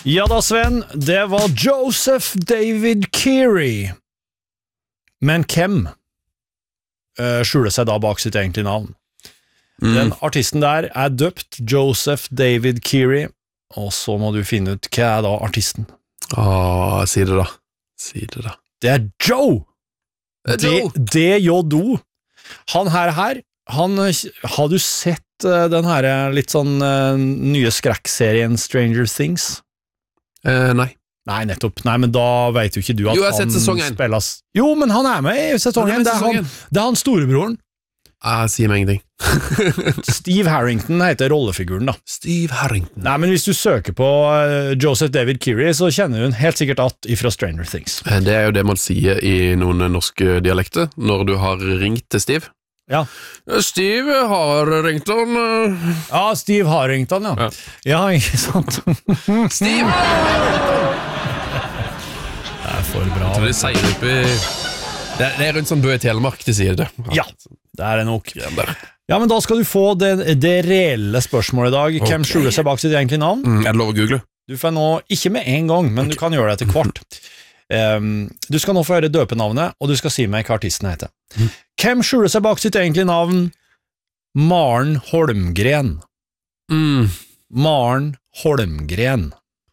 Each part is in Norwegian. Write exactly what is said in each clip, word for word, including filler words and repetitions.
Ja da, Sven, det var Joseph David Keary. Men hvem uh, skjuler seg da bak sitt egentlige navn? Mm. Den artisten der er døpt Joseph David Keary, og så må du finne ut hva er da artisten. Åh, si det da. Si det da. Det er Joe! D J O. Han her her, han, har du sett uh, den her litt sånn uh, nye skrekkserien Stranger Things? Uh, nei. Nei, nettopp. Nei, men da vet jo ikke du at jo, jeg har han sett sesongen. Spilles. Jo, men han er med i sesongen. Det er, det er, han, det er han storebroren. Jeg sier meg ingenting. Steve Harrington heter rollefiguren da. Steve Harrington. Nei, men hvis du søker på uh, Joseph David Keary, så kjenner hun helt sikkert at ifra Stranger Things. Det er jo det man sier i noen norske dialekter, når du har ringt til Steve. Ja. Steve Harrington. Ja, Steve Harrington, ja. Ja, ja ikke sant. Steve Harrington! Det er for bra. Jeg tror de sier opp i... Det er, det er rundt sånn Bø i Telemark de sier det. Ja, det er det nok. Ja, men da skal du få det, det reelle spørsmålet i dag. Hvem okay. skjuler seg bak sitt egentlige navn? Mm, er det lov å google? Du får nå, ikke med en gang, men okay. du kan gjøre det etter kvart. Um, du skal nå få høre døpenavnet, og du skal si meg hva artisten heter. Mm. Hvem skjuler seg bak sitt egentlige navn? Maren Holmgren. Mm. Maren Holmgren.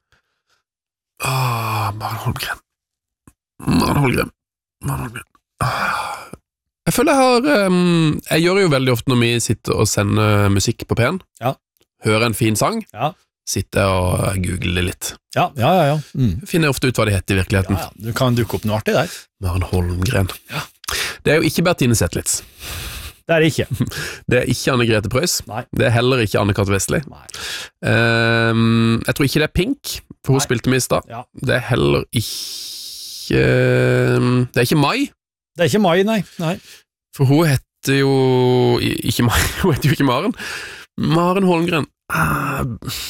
Ah, Maren Holmgren. Maren Holmgren. Maren Holmgren. Jeg føler jeg har um, Jeg gjør jo veldig ofte når vi sitter og sender musikk på P en. Ja. Hører en fin sang. Ja. Sitter og googler det litt. Ja, ja, ja, ja. Mm. Finner ofte ut hva det heter i virkeligheten. Ja, ja. Du kan dukke opp noe artig der. Maren Holmgren. Ja. Det er jo ikke Bertine Zetlitz. Det er det ikke. Det er ikke Anne-Grete Preus. Nei. Det er heller ikke Anne-Kat. Vestli. Nei. Um, jeg tror ikke det er Pink, for hun Nei. Spilte med i stad. Ja. Det er heller ikke Det er ikke Mai. Det er ikke Mai, nei. nei. For hun heter jo ikke Mai, hun heter jo ikke Maren. Maren Holmgren. Ah,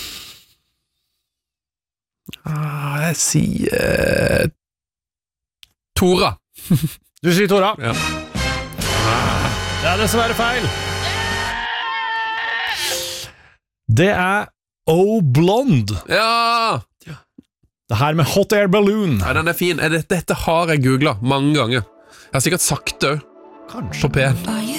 ah, jeg sier Tora. Du sier Tora? Ja. Det er dessverre feil. Det er O Blonde. Ja! Det her med Hot Air Balloon. Ja, den er fin. Dette, dette har jeg googlet mange ganger. Jeg har sikkert sagt det på P en.